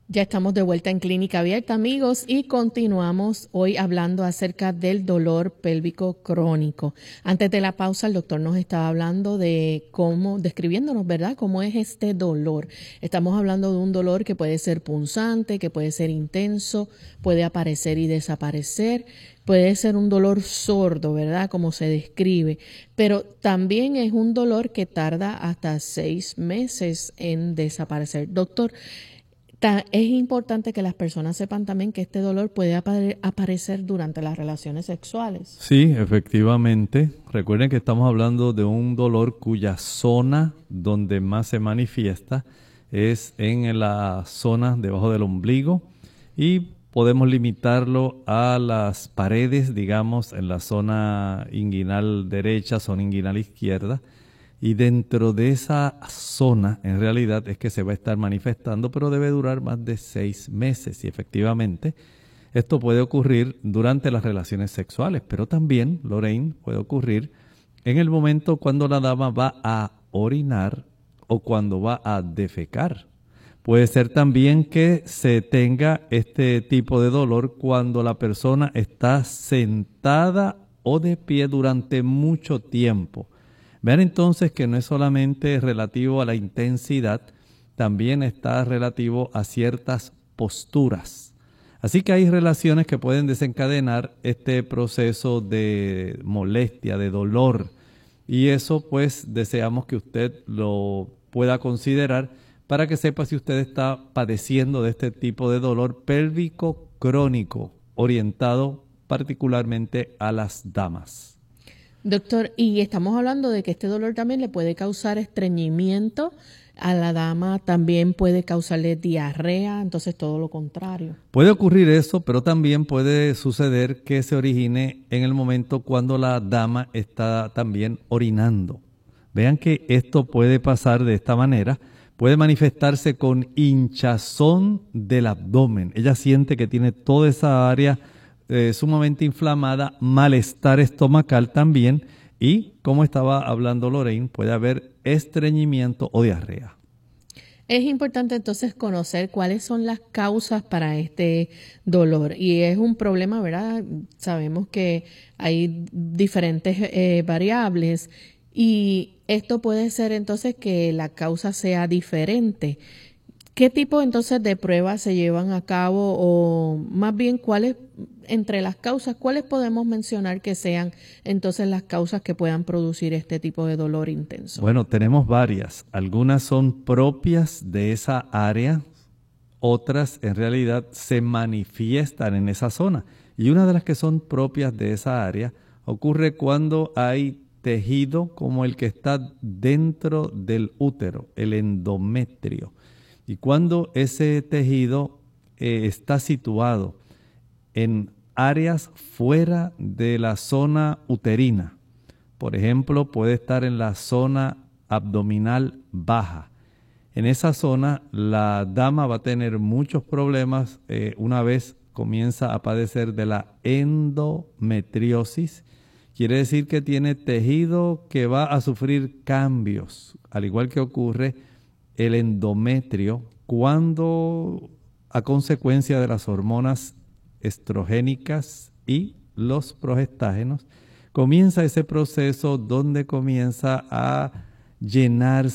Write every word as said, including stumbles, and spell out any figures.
Ya estamos de vuelta en Clínica Abierta, amigos, y continuamos hoy hablando acerca del dolor pélvico crónico. Antes de la pausa, el doctor nos estaba hablando de cómo, describiéndonos, ¿verdad?, cómo es este dolor. Estamos hablando de un dolor que puede ser punzante, que puede ser intenso, puede aparecer y desaparecer, puede ser un dolor sordo, ¿verdad?, como se describe, pero también es un dolor que tarda hasta seis meses en desaparecer. Doctor, es importante que las personas sepan también que este dolor puede apare aparecer durante las relaciones sexuales. Sí, efectivamente. Recuerden que estamos hablando de un dolor cuya zona donde más se manifiesta es en la zona debajo del ombligo y podemos limitarlo a las paredes, digamos, en la zona inguinal derecha, zona inguinal izquierda. Y dentro de esa zona, en realidad, es que se va a estar manifestando, pero debe durar más de seis meses. Y efectivamente, esto puede ocurrir durante las relaciones sexuales, pero también, Lorraine, puede ocurrir en el momento cuando la dama va a orinar o cuando va a defecar. Puede ser también que se tenga este tipo de dolor cuando la persona está sentada o de pie durante mucho tiempo. Vean entonces que no es solamente relativo a la intensidad, también está relativo a ciertas posturas. Así que hay relaciones que pueden desencadenar este proceso de molestia, de dolor. Y eso pues deseamos que usted lo pueda considerar para que sepa si usted está padeciendo de este tipo de dolor pélvico crónico, orientado particularmente a las damas. Doctor, y estamos hablando de que este dolor también le puede causar estreñimiento a la dama, también puede causarle diarrea, entonces todo lo contrario. Puede ocurrir eso, pero también puede suceder que se origine en el momento cuando la dama está también orinando. Vean que esto puede pasar de esta manera, puede manifestarse con hinchazón del abdomen. Ella siente que tiene toda esa área Eh, sumamente inflamada, malestar estomacal también y, como estaba hablando Lorraine, puede haber estreñimiento o diarrea. Es importante entonces conocer cuáles son las causas para este dolor y es un problema, ¿verdad? Sabemos que hay diferentes eh, variables y esto puede ser entonces que la causa sea diferente. ¿Qué tipo entonces de pruebas se llevan a cabo o más bien cuáles, entre las causas, cuáles podemos mencionar que sean entonces las causas que puedan producir este tipo de dolor intenso? Bueno, tenemos varias. Algunas son propias de esa área, otras en realidad se manifiestan en esa zona. Y una de las que son propias de esa área ocurre cuando hay tejido como el que está dentro del útero, el endometrio. Y cuando ese tejido eh, está situado en áreas fuera de la zona uterina, por ejemplo, puede estar en la zona abdominal baja. En esa zona la dama va a tener muchos problemas eh, una vez comienza a padecer de la endometriosis. Quiere decir que tiene tejido que va a sufrir cambios, al igual que ocurre el endometrio cuando a consecuencia de las hormonas estrogénicas y los progestágenos comienza ese proceso donde comienza a llenarse